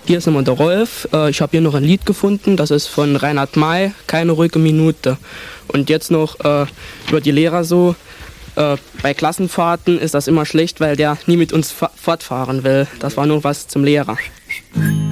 Hier ist nochmal der Rolf. Ich habe hier noch ein Lied gefunden, das ist von Reinhard May, Keine ruhige Minute. Und jetzt noch über die Lehrer so. Bei Klassenfahrten ist das immer schlecht, weil der nie mit uns fortfahren will. Das war nur was zum Lehrer.